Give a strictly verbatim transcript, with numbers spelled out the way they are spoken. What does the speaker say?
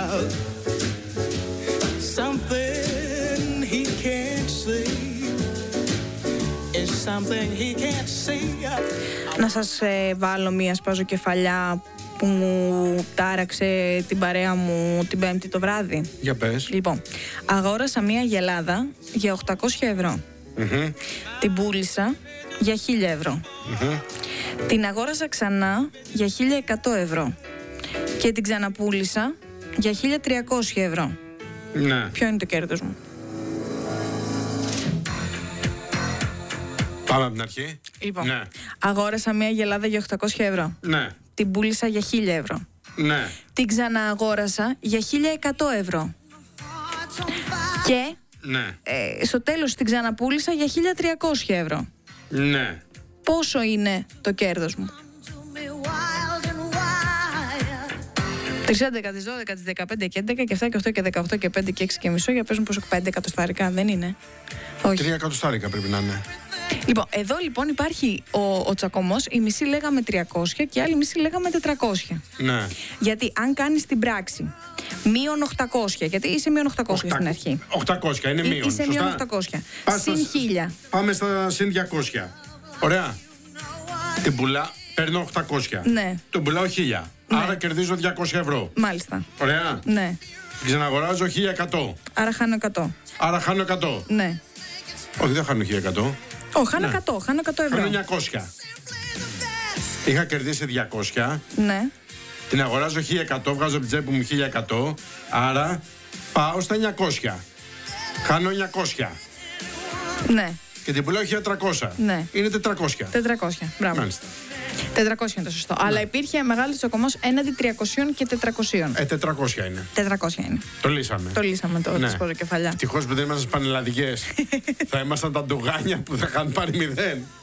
about something he can't see. It's something he can't see. Να σας ε, βάλω μία σπαζοκεφαλιά που μου τάραξε την παρέα μου την Πέμπτη το βράδυ. Για πες. Λοιπόν, αγόρασα μία γελάδα για οκτακόσια ευρώ. Mm-hmm. Την πούλησα για χίλια ευρώ. Mm-hmm. Την αγόρασα ξανά για χίλια εκατό ευρώ. Και την ξαναπούλησα για χίλια τριακόσια ευρώ. Ναι. Ποιο είναι το κέρδος μου? Πάμε από την αρχή. Λοιπόν, ναι. αγόρασα μία γελάδα για οκτακόσια ευρώ. Ναι. Την πούλησα για χίλια ευρώ. Ναι. Την ξανααγόρασα για χίλια εκατό ευρώ. Και ναι. ε, στο τέλος την ξαναπούλησα για χίλια τριακόσια ευρώ. Ναι. Πόσο είναι το κέρδος μου? Τις έντεκα, τις δώδεκα, τις δεκαπέντε και έντεκα και επτά και οκτώ και δεκαοκτώ και πέντε και έξι και μισό για παίζουν πόσο? πέντε εκατοστάρικα, δεν είναι? Όχι. Τρία εκατοστάρικα πρέπει να είναι. Λοιπόν, εδώ λοιπόν υπάρχει ο, ο τσακωμός. Η μισή λέγαμε τριακόσια και η άλλη μισή λέγαμε τετρακόσια. Ναι. Γιατί αν κάνεις την πράξη μείον οκτακόσια, γιατί είσαι μείον οκτακόσια στην αρχή. οκτακόσια είναι μείον. Είσαι μείον οκτακόσια. Συν χίλια. Πάμε στα συν διακόσια. Ωραία. Την πουλά, παίρνω οκτακόσια. Ναι. Τον πουλάω χίλια. Ναι. Άρα κερδίζω διακόσια ευρώ. Μάλιστα. Ωραία. Ναι. Την ξαναγοράζω χίλια εκατό. Άρα χάνω εκατό. Άρα χάνω εκατό. Ναι. Όχι, δεν χάνω χίλια εκατό. Όχι, χάνω εκατό. Χάνω εκατό ευρώ. Χάνω εννιακόσια. Είχα κερδίσει διακόσια. Ναι. Την αγοράζω χίλια εκατό, βγάζω από την τσέπη μου χίλια εκατό. Άρα πάω στα εννιακόσια. Χάνω εννιακόσια. Ναι. Και την πουλάω χίλια τριακόσια. Ναι. Είναι τετρακόσια. τετρακόσια. Μπράβο. Μάλιστα. τετρακόσια είναι το σωστό. Ναι. Αλλά υπήρχε μεγάλο τσακωμός έναντι τριακοσίων και τετρακοσίων. Ε, τετρακόσια είναι. τετρακόσια είναι. Το λύσαμε. Το λύσαμε το, ναι. τη σποροκεφαλιά. Ευτυχώς που δεν ήμασταν πανελλαδικές. Θα ήμασταν τα ντογάνια που θα είχαν πάρει μηδέν.